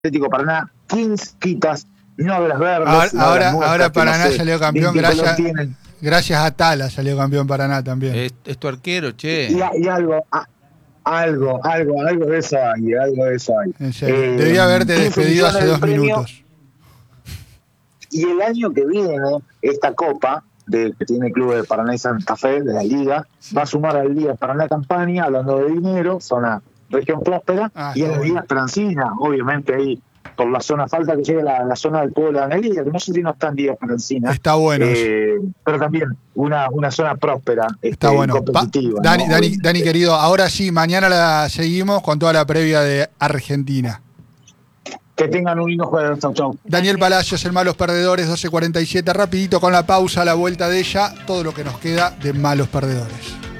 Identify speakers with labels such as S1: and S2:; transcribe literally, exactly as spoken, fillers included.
S1: Atlético Paraná, quince quitas, no de las verdes.
S2: Ahora,
S1: no
S2: ahora,
S1: las nuestras,
S2: ahora Paraná
S1: no sé,
S2: salió campeón gracias,
S1: tienen.
S2: gracias a Tala, salió campeón Paraná también.
S3: Es, es tu arquero, che.
S1: Y, y algo, a, algo, algo, algo de eso hay, algo de eso hay.
S2: En serio,
S1: Eh,
S2: debía haberte despedido hace dos
S1: premio,
S2: minutos.
S1: Y el año que viene, esta copa de, que tiene el Club de Paraná y Santa Fe, de la Liga, va a sumar al Liga Paraná Campaña, hablando de dinero, zona región próspera,
S2: Ah,
S1: y a la
S2: bueno.
S1: Liga Esperancina, obviamente ahí, por la zona, falta que llegue la, la zona del pueblo de la Liga, que no sé si no está en Liga Esperancina.
S2: Está bueno
S1: eh, pero también una, una zona próspera,
S2: Está
S1: este,
S2: bueno.
S1: competitiva.
S2: Pa, Dani,
S1: ¿no?
S2: Dani, Dani, querido, ahora sí, mañana la seguimos con toda la previa de Argentina.
S1: Que tengan un lindo jueves. Chau, chau.
S2: Daniel Palacios, el Malos Perdedores, doce cuarenta y siete, rapidito con la pausa, a la vuelta de ella, todo lo que nos queda de Malos Perdedores.